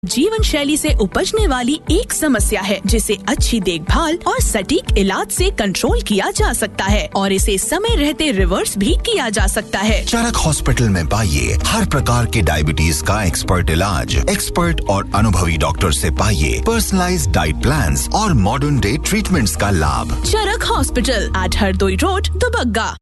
जीवन शैली से उपजने वाली एक समस्या है जिसे अच्छी देखभाल और सटीक इलाज से कंट्रोल किया जा सकता है और इसे समय रहते रिवर्स भी किया जा सकता है। चरक हॉस्पिटल में पाइए हर प्रकार के डायबिटीज का एक्सपर्ट इलाज, एक्सपर्ट और अनुभवी डॉक्टर से पाइए पर्सनलाइज्ड डाइट प्लान्स और मॉडर्न डे ट्रीटमेंट्स का लाभ। चरक हॉस्पिटल, 8 हरदोई रोड, दुबग्गा।